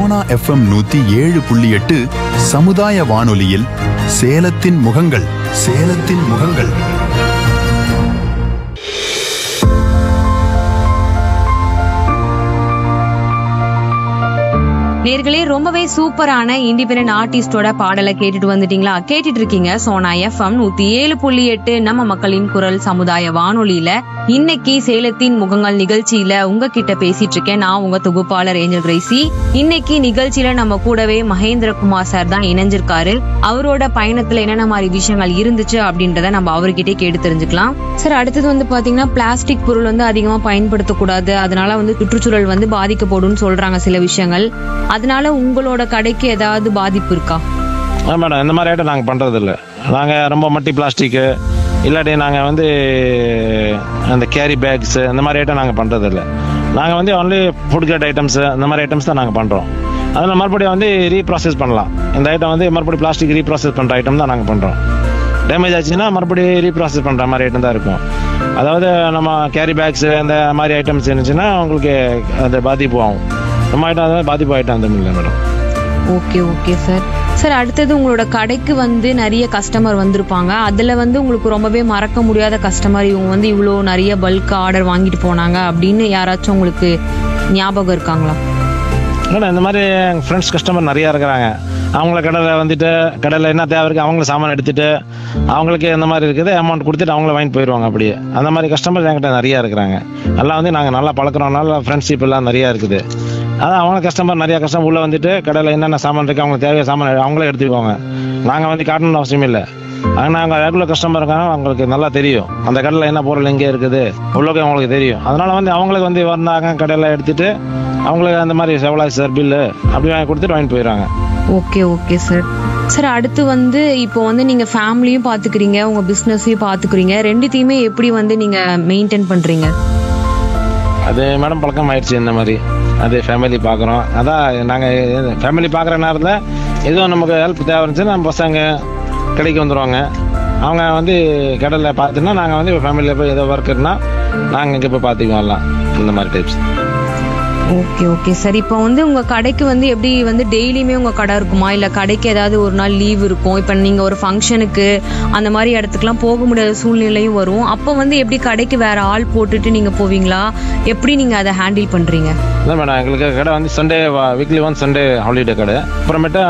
Sona FM 107.8 சமுதாய வானொலியில் சேலத்தின் முகங்கள். சேலத்தின் முகங்கள். நேர்களே, ரொம்பவே சூப்பரான இண்டிபெண்டன்ட் ஆர்டிஸ்டோட பாடலை கேட்டுட்டு வந்துட்டீங்களா? கேட்டுட்டு இருக்கீங்க சோனா FM 107.8 நம்ம மக்களின் குரல் சமுதாய வானொலியில. இன்னைக்கு சேலத்தின் முகங்கள் நிகழ்ச்சியில உங்ககிட்ட பேசிட்டு இருக்கேன் நான், உங்க தொகுப்பாளர் ஏஞ்சல் கிரேசி. இன்னைக்கு நிகழ்ச்சியில நம்ம கூடவே மகேந்திரகுமார் சார் தான் இணைஞ்சிருக்காரு. அவரோட பயணத்துல என்னென்ன மாதிரி விஷயங்கள் இருந்துச்சு அப்படின்றத நம்ம அவர்கிட்டே கேட்டு தெரிஞ்சுக்கலாம். சார், அடுத்தது வந்து பாத்தீங்கன்னா பிளாஸ்டிக் பொருள் வந்து அதிகமா பயன்படுத்தக்கூடாது, அதனால வந்து சுற்றுச்சூழல் வந்து பாதிக்கப்படும் சொல்றாங்க சில விஷயங்கள். அதனால உங்களோட கடைக்கு ஏதாவது பாதிப்பு இருக்கா? மேடம், இந்த மாதிரி ஐட்டம் நாங்கள் பண்ணுறது இல்லை. நாங்கள் ரொம்ப மட்டி பிளாஸ்டிக்கு இல்லாட்டி நாங்கள் வந்து அந்த கேரி பேக்ஸு இந்த மாதிரி ஐட்டம் நாங்கள் பண்ணுறது இல்லை. நாங்கள் வந்து ஒன்லி ஃபுட் கிரேட் ஐட்டம்ஸு இந்த மாதிரி ஐட்டம்ஸ் தான் நாங்கள் பண்ணுறோம். அதில் மறுபடியும் வந்து ரீப்ராசஸ் பண்ணலாம். இந்த ஐட்டம் வந்து மறுபடியும் பிளாஸ்டிக் ரீப்ராசஸ் பண்ணுற ஐட்டம் தான் நாங்கள் பண்ணுறோம். டேமேஜ் ஆச்சுன்னா மறுபடியும் ரீப்ராசஸ் பண்ணுற மாதிரி ஐட்டம் தான் இருக்கும். அதாவது நம்ம கேரி பேக்ஸு இந்த மாதிரி ஐட்டம்ஸ் இருந்துச்சுன்னா உங்களுக்கு அந்த பாதிப்பு ஆகும். நம்ம ஐட்டம் பாதிப்பு ஐட்டம் அந்த இல்லை madam. Okay okay sir. Sir, அடுத்தது உங்களோட கடைக்கு வந்து நிறைய கஸ்டமர் வந்திருப்பாங்க. அதுல வந்து உங்களுக்கு ரொம்பவே மறக்க முடியாத கஸ்டமர், இவங்க வந்து இவ்வளோ நிறைய பல்க் ஆர்டர் வாங்கிட்டு போனாங்க அப்படின்னு யாராச்சும் உங்களுக்கு ஞாபகம் இருக்காங்களா? மேடம், இந்த மாதிரி எங்கள் ஃப்ரெண்ட்ஸ் கஸ்டமர் நிறையா இருக்கிறாங்க. அவங்கள கடையில் வந்துட்டு கடையில் என்ன தேவை இருக்குது அவங்கள சாமான் எடுத்துகிட்டு அவங்களுக்கு இந்த மாதிரி இருக்குது அமௌண்ட் கொடுத்துட்டு அவங்கள வாங்கிட்டு போயிடுவாங்க. அப்படியே அந்த மாதிரி கஸ்டமர் என்கிட்ட நிறையா இருக்கிறாங்க. எல்லாம் வந்து நாங்கள் நல்லா பழக்கிறோம், நல்லா ஃப்ரெண்ட்ஷிப் எல்லாம் நிறையா இருக்குது. அதான் அவங்க கஸ்டமர் நிறையா கஸ்டமர் உள்ளே வந்துட்டு கடையில் என்னென்ன சாமான் இருக்குது அவங்களுக்கு தேவையான சாமான் அவங்களே எடுத்துக்குவாங்க. நாங்கள் வந்து காட்டணும்னு அவசியம் இல்லை. ஆனால் நாங்கள் ரெகுலர் கஸ்டமர் இருக்காங்க, அவங்களுக்கு நல்லா தெரியும் அந்த கடையில் என்ன பொருள் எங்கே இருக்குது உள்ளே அவங்களுக்கு தெரியும். அதனால வந்து அவங்களுக்கு வந்து வந்தாங்க கடையில் எடுத்துட்டு அவங்களுக்கு அந்த மாதிரி எவ்வளோ சார் பில்லு அப்படி வாங்கி கொடுத்துட்டு வாங்கிட்டு போயிடுறாங்க. Okay okay sir. சார், அடுத்து வந்து இப்போ வந்து நீங்க ஃபேமிலியும் பாத்துக்கிறீங்க, உங்க பிசினஸையும் பாத்துக்கிறீங்க, ரெண்டுத்தையுமே எப்படி வந்து நீங்க மெயின்டைன் பண்றீங்க? அது மேடம் பழக்கம் ஆயிடுச்சு. இந்த மாதிரி அது ஃபேமிலி பார்க்குறோம். அதான் நாங்கள் ஃபேமிலி பார்க்குற நேரத்தில் எதுவும் நமக்கு ஹெல்ப் தேவை இருந்துச்சுன்னா நம்ம பசங்க கடைக்கு வந்துடுவாங்க. அவங்க வந்து கடையில் பார்த்துன்னா நாங்கள் வந்து ஃபேமிலியில் போய் ஏதோ ஒர்க் இருந்தால் நாங்கள் இங்கே போய் பார்த்துக்குவோம் எல்லாம் இந்த மாதிரி டைப்ஸ். Okay okay sir. இப்போ வந்து உங்க கடைக்கு வந்து எப்படி வந்து டெய்லியுமே உங்க கடை இருக்குமா, இல்ல கடைக்கு ஏதாவது ஒரு நாள் லீவ் இருக்கும்? இப்போ நீங்க ஒரு ஃபங்க்ஷனுக்கு அந்த மாதிரி இடத்துக்குலாம் போக முடியாத சூழ்நிலையும் வரும். அப்போ வந்து எப்படி கடைக்கு வேற ஆள் போட்டுட்டு நீங்க போவீங்களா? எப்படி நீங்க அதை ஹேண்டில் பண்றீங்க? இல்லை மேடம், எங்களுக்கு கடை வந்து Sunday weekly one Sunday holiday கடை. அப்புறமேட்டு